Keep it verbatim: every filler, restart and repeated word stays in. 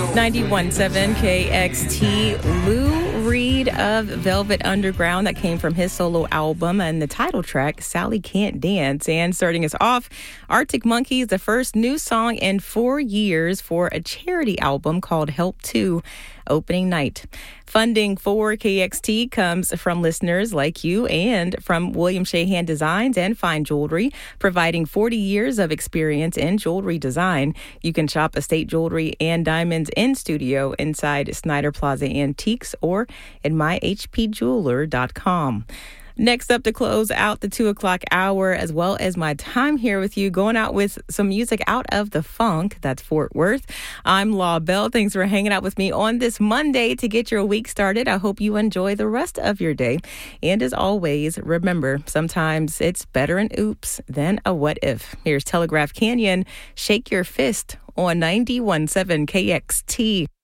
ninety-one point seven K X T, Lou Reed of Velvet Underground. That came from his solo album and the title track, Sally Can't Dance. And starting us off, Arctic Monkeys, the first new song in four years for a charity album called Help two, opening night. Funding for K X T comes from listeners like you and from William Shahan Designs and Fine Jewelry, providing forty years of experience in jewelry design. You can shop estate jewelry and diamonds in studio inside Snyder Plaza Antiques or at my h p jeweler dot com. Next up to close out the two o'clock hour, as well as my time here with you, going out with some music out of the funk. That's Fort Worth. I'm Law Bell. Thanks for hanging out with me on this Monday to get your week started. I hope you enjoy the rest of your day. And as always, remember, sometimes it's better an oops than a what if. Here's Telegraph Canyon, Shake Your Fist on ninety-one point seven K X T.